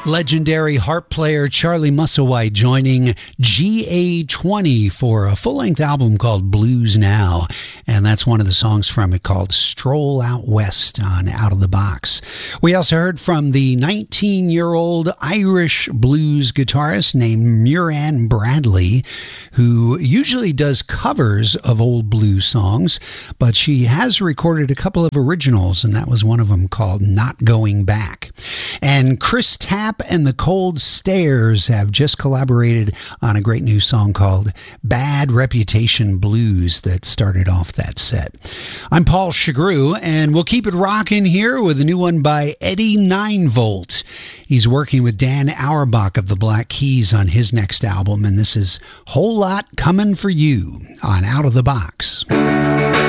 Legendary harp player Charlie Musselwhite joining GA20 for a full-length album called Blues Now, and that's one of the songs from it called Stroll Out West on Out of the Box. We also heard from the 19-year-old Irish blues guitarist named Muireann Bradley, who usually does covers of old blues songs, but she has recorded a couple of originals, and that was one of them called Not Going Back. And Chris Tapp and the Cold Stares have just collaborated on a great new song called Bad Reputation Blues that started off that set. I'm Paul Chagru, and we'll keep it rocking here with a new one by Eddie 9-Volt. He's working with Dan Auerbach of the Black Keys on his next album, and this is Whole Lot Coming for You on Out of the Box.